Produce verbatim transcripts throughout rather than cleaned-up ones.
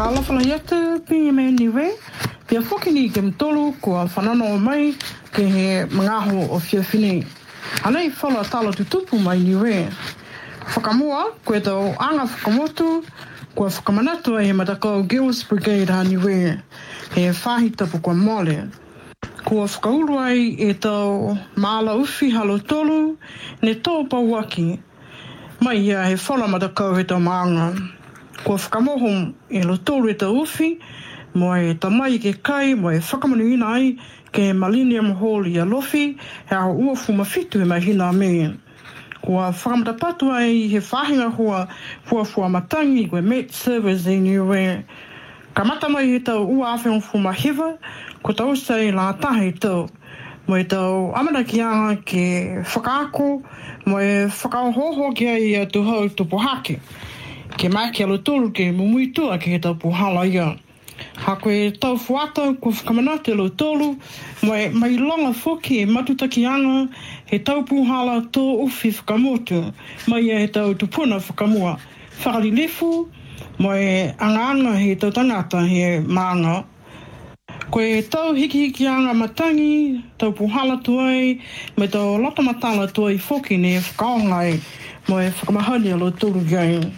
lawhala yata pi me niwe. Pia whoki ni ke mtolu kua whanano o mai ke he mangaho o whiawhine. Anei whala tala tutupu mai niwe. Whakamua, koe tau anga whakamotu, kua whakamanatu e he matakau Girls Brigade ha niwe. He whahi tapu kua mole. Kua whakauru ai e tau maala uwhi halo tolu, ne tō pauaki. Mai ia he whala matakau he tau maanga. Kua whakamoho e lo tolu e tau uwhi, mo e tamai ke kai, mo e whakamanuina ai ke Millennium Hall i alofi, he aho ua fumawhitu e mai hina me. Kua whakamatapatu ai he whahinga hua hua fua matangi koe Met Service e niwe. Ka mata mai he tau ua awhenga fumahiva, ko tau sei la tahe tau. Mo e tau amana ki anga ke whakaako, mo e whakaohoho ki ai a tuhau tupu hake. Ke mai ke alo tolu ke mumuitua ke he tau puhala ia. Ha koe tau fuata ko whakamanate lo tolu, mo e mai longa whoki e matutaki anga he tau puhala tō uwhi whakamotu, mai e he tau tupuna whakamua. Whakali lefu, mo e anga anga he tau tangata he maanga. Koe tau hiki hiki anga matangi, tau puhala tuai, me tau lata matala tuai whoki ne whakaongai, mo e whakamahani alo tolu gai.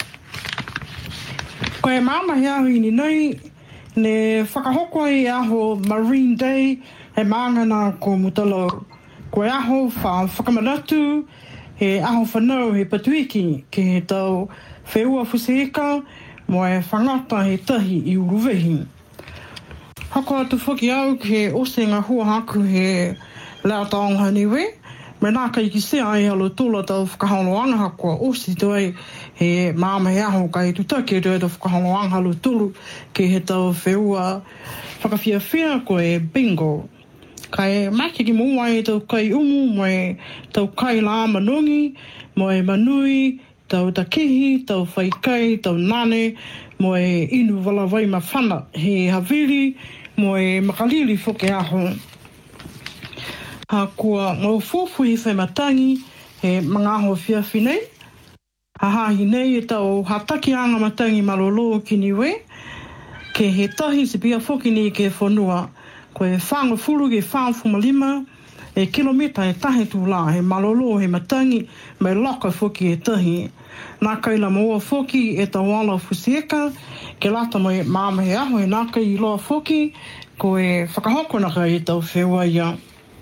Koe maama he ahui ni nei, ne whakahoko ai aho Marine Day he maangana ko Mutalo. Koe aho wha whakamanatu he aho whanau he patuiki ke he tau wheua fuseeka mo e whangata he tahi i uruwehi. Hako atu whaki au ke osenga hua haku he leo taonga niwe, me nāka i ki sea ai alo tula tau whakaholoanga hakoa osi toi he māma he aho kai tutaki e toi tau whakaholoanga alo tulu ke he tau wheua whakawhiawhia ko e bingo. Kai maike ki mua e tau kai umu mo e tau kai la manungi, mo e manui, tau takihi, tau whaikai, tau nane, mo e inu wala wai mawhana he haviri, mo e makalili whoke aho. Ha kua ngau fufu hi whai matangi he mangaho whiawhinei. Ha hahi nei e tau hataki anga matangi malolo ki niwe. Ke he tahi se pia whoki ni ke whanua. Ko e whanga furu ke whangfuma lima e kilomita e tahe tū la he malolo he matangi mai loka whoki e tahi. Nā kaila maua whoki e tau ala fusieka ke lata mai māma he aho e nā kai i loa whoki ko e whakahokonaka e tau wheua ia.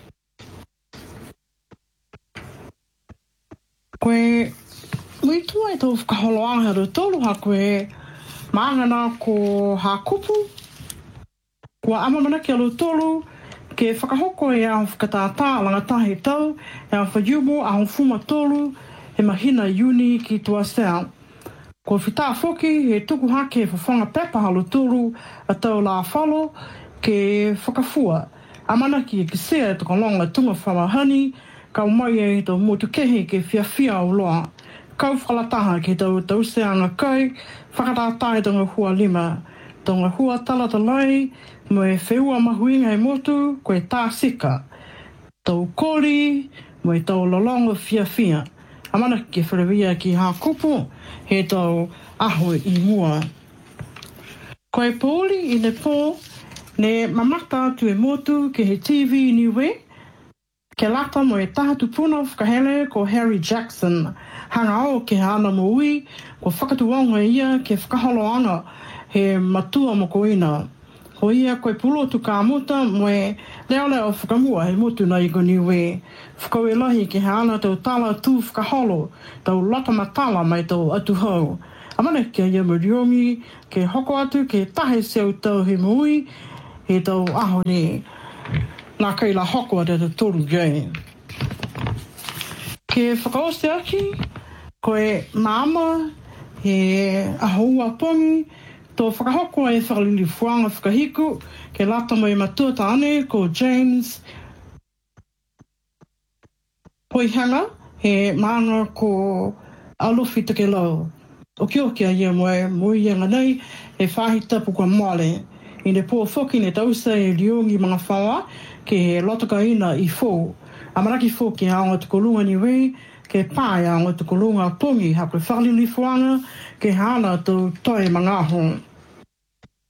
Koe mui tua e tau whakaholoanga ro tolu ha koe maangana ko Hakupu. Kua amamanaki alo tolu ke whakahoko e aho whakatātā langatahe tau e aho whaiumo aho fuma tolu he mahina uni ki tua sea. Kua whita whoki he tuku hake e whawhanga pepa alo tolu a tau la whalo ke whakafua. Amanaki e ki sea e tukalonga tunga whamahani ka umai e tau motukehe ke whiawhia o loa. Kau whakalataha ke tau tau seanga kai, whakatātai tonga hua lima. Tonga hua talata lai, mo e wheua mahuinga e motu, koe tā sika. Tau kori, mo e tau lalonga whiawhia. Amana ke wharawia ki Hakupu, he tau aho i mua. Koe pōli i ne pō, ne mamata atu e motu ke he T V niwe, ke lata mo e taha tupuna whakahele ko Harry Jackson. Hanga o ke hana mo ui, ko whakatuanga ia ke whakaholoanga he matua mo ko ina. Ko ia koe pulotu ka muta mo e leo leo whakamua he motu na i go niwe. Whakau e lahi ke hana tau tala tū whakaholo, tau lata matala mai tau atu hau. Amana ke ia muriongi, ke hoko atu ke tahe seo tau he mo ui, he tau aho ni. Nā kai la hoko ate te toru gai. Ke whakaose aki, koe māma he ahoua pongi, tō whakahoko e whakalili fuanga whakahiku, ke lata mai matua tāne ko James Poihanga, he maanga ko Alofi Take Lau. O ki oki a ia moe, mui ianga nei, e whahi tapu kua moale. I ne pō whoki ne tausa e liongi mga whawa, ke he lotaka ina i fō. Amaraki fō ke aonga tukolunga ni wei, ke pāi aonga tukolunga pongi, ha koe whakalili fuanga, ke hana tau toi mga aho.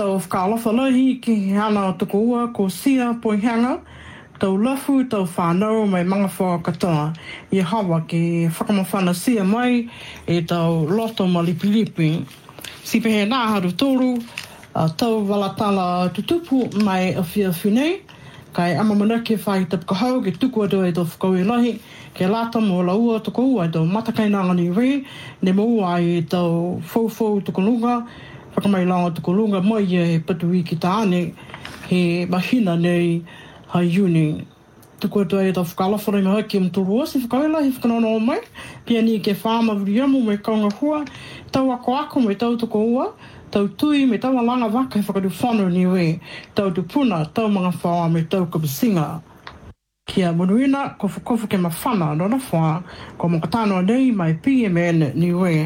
tau whakaalawhalahi ki ana tuku ua ko sia poihanga, tau lafu, tau whanau mai mga whakatoa. I hawa ki whakamawhana sia mai e tau loto malipilipi. Sipehe nā haru tōru, uh, tau walatala tutupu mai a whia whinei, kai ama mana ke whai tapka hau, ke tuku atu e tau whakauilahi, ke lata mo la ua tuku ua e tau matakainanga ni re, ne mo ua e tau fau-fau tuku lunga, whakamailanga tuku lunga mai e patu i ki tāne, he mahina nei hai uni. Tuku atu e tau whakalawharinga haki am turu osi, whakauilahi whakanono o mai, pia ni ke whāma viriamu me kaunga hua, tau ako ako me tau tuku ua, tau tui me tau alanga waka he whakadu whanu ni we, tau tupuna, tau mga whaua me tau kapasinga. Kia munuina, ko whakofu ke mawhana, nona whaa, ko mokatanoa nei mai P M N ni we.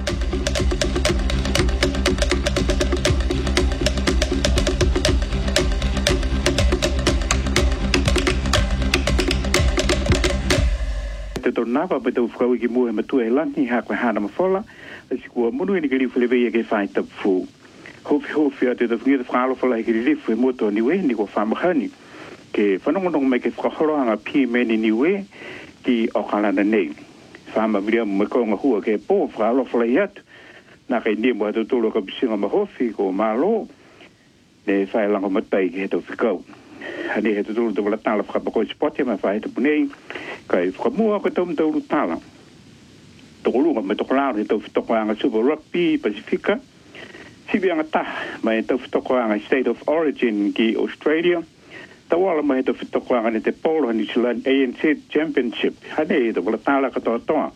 Te tō nāpa pe tau whakau i ki mua he matua he langi hā koe hāna mawhala, a si kua munu e ni ki rifu le vei e ke whai tapu fū. Hofi hofi a te tau whingira whakalo whala he ki rifu e moto ni we, ni kua whamahani, ke whanongonong mai ke whakahoroanga P M N ni we ki o kalana nei. Whama viria mo me kaunga hua ke pō whakalo whala i atu, nā kei nia mo hatu tōro ka pisinga mahofi ko mālo, ne whai langa matai ki he tau whikau. Hane he tōro te wala tāla whakapakoi spoti ma whai tapu nei, kai whakamua ko tau mtauru tāla. Tokolunga me tokolaro he tau whitokoanga Super Rugby Pasifika, sibianga taha mai tau whitokoanga State of Origin ki Australia, tawala mai tau whitokoanga ne te polo New Zealand A N Z Championship, hane he tau wala tāla katoa toa.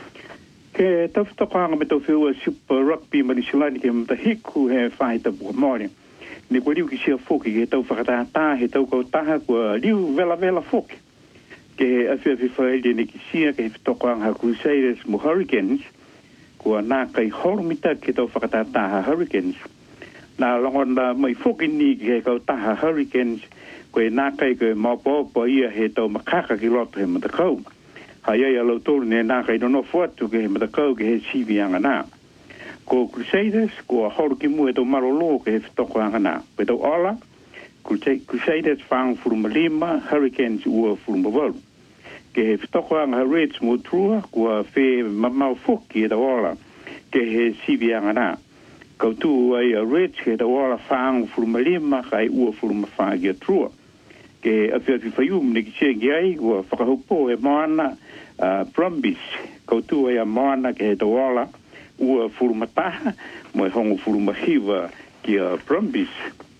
Ke tau whitokoanga me tau whiua Super Rugby ma New Zealand ki mtahiku he whai tapu mori. Ni kua liu ki sia foki he tau whakatata he tau kau taha kua liu vela vela foki. Ke awhi awhi whaelia ni ki sia ke he whitokoanga Crusaders mo Hurricanes, kua nā kai holomita ke tau whakatataha Hurricanes. Nā longona mai foki ni ki he kau taha Hurricanes, koe nā kai koe maupopo ia he tau makaka ki loto he matakau. Hai ai alau tōru ne nā kai nono fuatu ke he matakau ke he sivianga nā. Ko Crusaders, ko horo ki mua e tau marolo ke he whitokoanga nā. Pe tau ola, Crusaders whang furuma lima, Hurricanes ua furuma waru. Ke he whitokoanga Reds mo trua, kua whe mamau foki e tau ola, ke he sivianga nā. Kautu ai a Reds ke tau ola whang furuma lima, kai ua furuma whangia trua. Ke awhi awhi whaium ne ki siengi ai, kua whakahupo e moana uh, Brumbies. Kautu ai a moana ke he tau ola, ua furuma taha, mo e hongo furuma hiwa ki a Brumbies.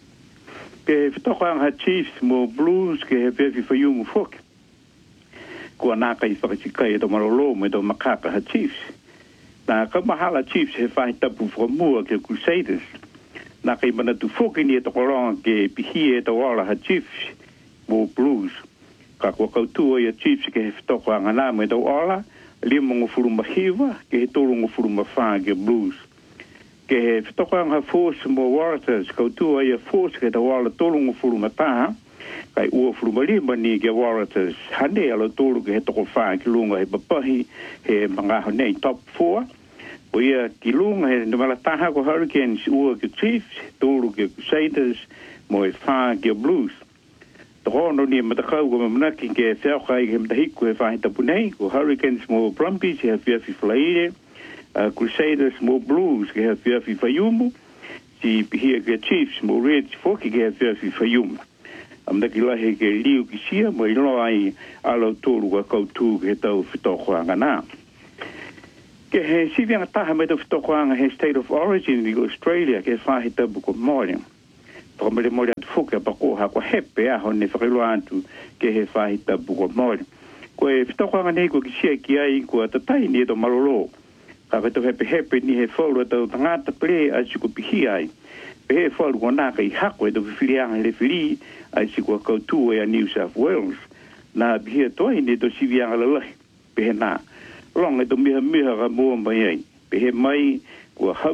Ke whitokoanga Chiefs mo Blues ke he pewhi whaiumu foki. Kua nāka i whakatikai e tō marolo me tō makaka ha Chiefs. Nā ka mahala Chiefs he whai tapu whakamua ke Crusaders. Nā kai mana tu foki ni e tō koronga ke pihi e tō wala ha Chiefs mo Blues. Ka kua kautua i a Chiefs ke he whitokoanga nā me tō ola, lima ngo furuma hiwa ke he tōru ngo furuma whaa ke Blues. Ke he whitokoanga Force mo Warriors, kautua i a Force ke tō wala tōru ngo furuma taha, kai ua furuma lima ni ke Warriors, hane alo tōru ke he toko whaa ki lunga he papahi, he mangaho nei top four. O ia ki lunga he numala taha ko Hurricanes ua ke Chiefs, tōru ke Crusaders, mo he whaa ke Blues. Tohono ni matakau ko mamanaki ke whaukai ke mtahiku he whahi tapu nei, ko Hurricanes mo Brumbies he whiawhi whalaire, uh, Crusaders mo Blues ke he whiawhi whaiumu, si pihia ke Chiefs mo Reds foki ke he whiawhi whaiumu. Amnaki lahe ke liu ki sia mo ilo ai alo tōru ka kautu ke he tau whitokoanga nā. Ke he sivianga taha me tau whitokoanga he State of Origin i Australia ke he whahi tapu ko mori. Whakamere mori atu whuke a pako hako hepe aho ne whakailo antu ke he whahi tapu ko mori. Ko e whitokoanga nei ko ki sia ki ai ko a tatai ni e tō marolo. Ka whetau hepe hepe ni he whaura tau tangata pere a si ko pihi ai. Pe he whauru ko nāka i hako e tō whiwhirianga le whiri ai si ko kautua e a New South Wales. Nā pihia toi ne tō sivianga lalahi. Pe he nā. Longa e tō miha miha ka mua mai ai. Pe he mai kua hau